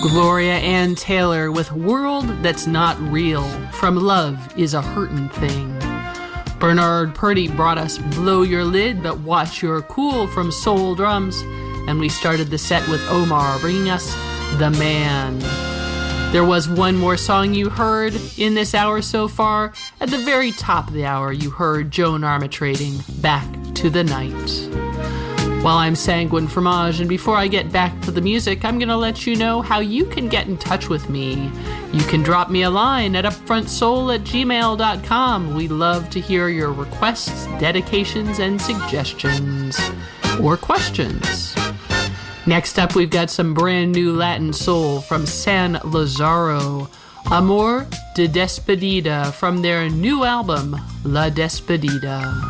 Gloria Ann Taylor with World That's Not Real from Love Is a Hurtin' Thing. Bernard Purdy brought us Blow Your Lid But Watch Your Cool from Soul Drums. And we started the set with Omar bringing us The Man. There was one more song you heard in this hour so far. At the very top of the hour, you heard Joan Armatrading Back to the Night. While I'm Sanguine Fromage, and before I get back to the music, I'm going to let you know how you can get in touch with me. You can drop me a line at upfrontsoul@gmail.com. We love to hear your requests, dedications, and suggestions. Or questions. Next up, we've got some brand new Latin soul from San Lazaro. Amor de Despedida from their new album, La Despedida.